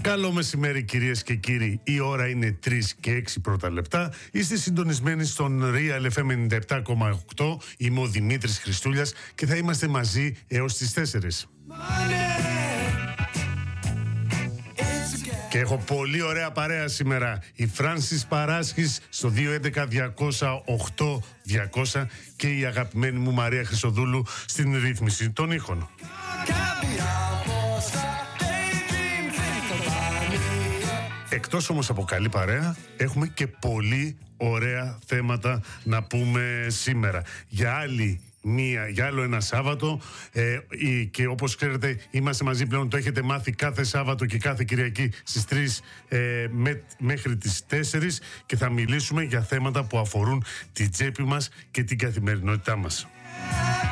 Καλό μεσημέρι κυρίες και κύριοι, η ώρα είναι 3 και 6 πρώτα λεπτά. Είστε συντονισμένοι στον Real FM 97,8. Είμαι ο Δημήτρης Χριστούλιας και θα είμαστε μαζί έως τις 4. Και έχω πολύ ωραία παρέα σήμερα. Η Φράνσις Παράσχης στο 211-200-8-200 και η αγαπημένη μου Μαρία Χρυσοδούλου στην ρύθμιση των ήχων. Εκτός όμως από καλή παρέα, έχουμε και πολύ ωραία θέματα να πούμε σήμερα. Για άλλο ένα Σάββατο και όπως ξέρετε είμαστε μαζί πλέον, το έχετε μάθει κάθε Σάββατο και κάθε Κυριακή στις 3 μέχρι τις 4 και θα μιλήσουμε για θέματα που αφορούν την τσέπη μας και την καθημερινότητά μας.